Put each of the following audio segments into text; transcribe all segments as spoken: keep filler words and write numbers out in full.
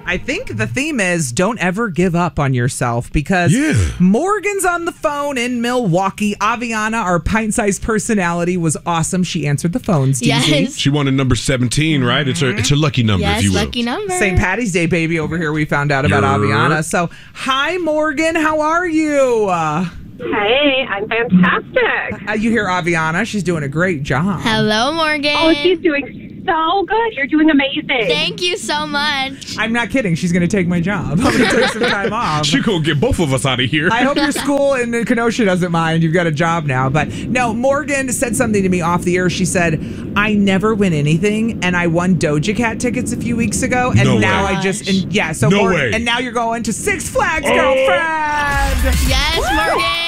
I think the theme is don't ever give up on yourself because yeah. Morgan's on the phone in Milwaukee. Aviana, our pint-sized personality, was awesome. She answered the phones. Yes. She wanted number seventeen, right? It's her, it's her lucky number, yes, if you will. lucky number. Saint Patty's Day, baby, over here we found out about You're... Aviana. So, hi, Morgan. How are you? Uh, Hey, I'm fantastic. uh, you hear Aviana. She's doing a great job. Hello, Morgan. Oh, she's doing so good. You're doing amazing. Thank you so much. I'm not kidding. She's going to take my job. I'm going to take some time off. She gonna get both of us out of here. I hope your school in Kenosha doesn't mind. You've got a job now. But no, Morgan said something to me off the air. She said, I never win anything. And I won Doja Cat tickets a few weeks ago. And No now way. I just, and yeah, so No Morgan, way. and now you're going to Six Flags, Oh. girlfriend. Yes, Morgan.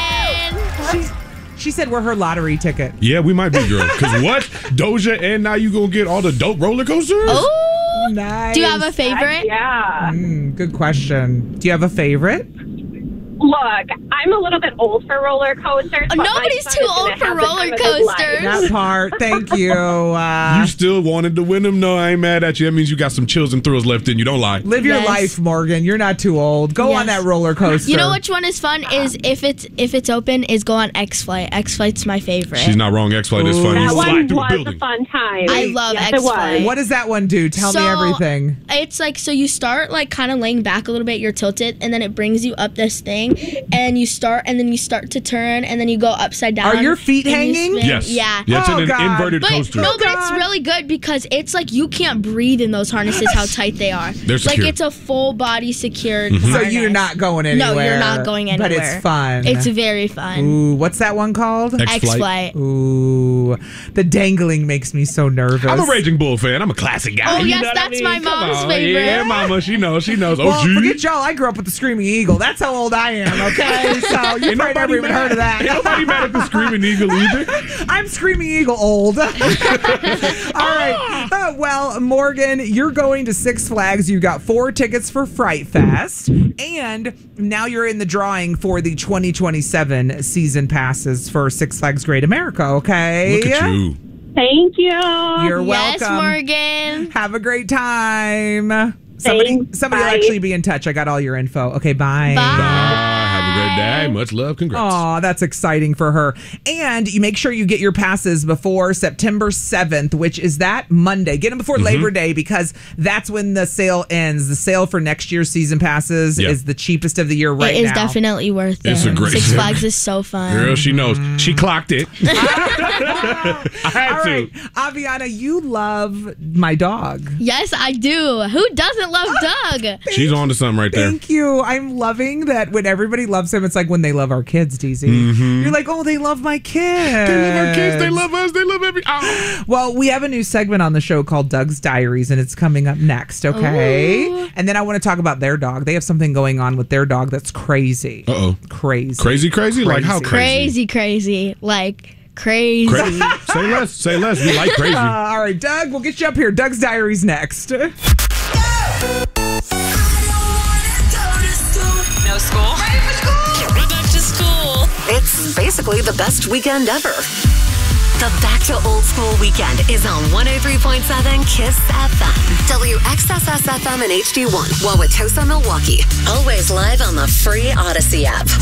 She, she said we're her lottery ticket. Yeah, we might be, girl. Because what? Doja, and now you gonna get all the dope roller coasters? Oh, Nice. do you have a favorite? Yeah. Mm, good question. Do you have a favorite? Look, I'm a little bit old for roller coasters. but my Nobody's son too is gonna old for have the roller time of his life. coasters. That part. Thank you. Uh, You still wanted to win them? No, I ain't mad at you. That means you got some chills and thrills left in you. Don't lie. live your Yes. life, Morgan. You're not too old. Go on Yes. that roller coaster. You know which one is fun is if it's if it's open is go on X Flight. X Flight's my favorite. She's not wrong. X-Flight is fun. Ooh. You That slide one through the was a building. fun time. I love yes, X it was. Flight. What does that one do? Tell me So, everything. It's like so you start like kind of laying back a little bit, you're tilted, and then it brings you up this thing, and you start and then you start to turn, and then you go upside down. Are your feet and you hanging? spin. Yes. Yeah. Yeah, it's Oh, an God. inverted But coaster. no, but it's God. really good because it's like you can't breathe in those harnesses. How tight they are. They're like secure. it's a full body secured. So harness. you're not going anywhere. No, you're not going anywhere. But it's fun. It's very fun. Ooh, what's that one called? X-Flight. X Flight. Ooh, the dangling makes me so nervous. I'm a Raging Bull fan. I'm a classic guy. Oh, You yes, know what I that's mean? my Come mom's on. favorite. Yeah, mama. She knows. She knows. Oh, Well, gee. forget y'all. I grew up with the Screaming Eagle. That's how old I am. Okay, so you Ain't probably never even mad. heard of that. Ain't nobody mad at the Screaming Eagle either. I'm Screaming Eagle old. All right. Uh, well, Morgan, you're going to Six Flags. You got four tickets for Fright Fest. And now you're in the drawing for the twenty twenty-seven season passes for Six Flags Great America, okay? Look at you. Thank you. You're Yes, welcome. Morgan. Have a great time. Somebody, Thanks. somebody will Bye. actually be in touch. I got all your info. Okay, bye. Bye. Bye. Have a great day. Much love. Congrats. Aw, that's exciting for her. And you make sure you get your passes before September seventh, which is that Monday. Get them before Mm-hmm. Labor Day because that's when the sale ends. The sale for next year's season passes Yeah. is the cheapest of the year right it is now. definitely worth it. It's a great Six sale. Flags is so fun. Girl, she knows. She clocked it. I had All to. right, Aviana, you love my dog. Yes, I do. Who doesn't love Doug? She's on to something right there. Thank you. I'm loving that when everybody loves him, it's like when they love our kids, D Z. You're like, oh, they love my kids. They love our kids. They love us. They love every. Oh. Well, we have a new segment on the show called Doug's Diaries, and it's coming up next, okay? Ooh. And then I want to talk about their dog. They have something going on with their dog that's crazy. Uh-oh. Crazy. Crazy, crazy? Like how crazy? Crazy, crazy. Like crazy. Crazy. Say less. Say less. We like crazy. Uh, all right, Doug, we'll get you up here. Doug's Diaries next. No school? Ready for school? We're back to school. It's basically the best weekend ever. The Back to Old School weekend is on one oh three point seven KISS F M. W X S S F M and H D one. Wauwatosa, Milwaukee. Always live on the free Odyssey app.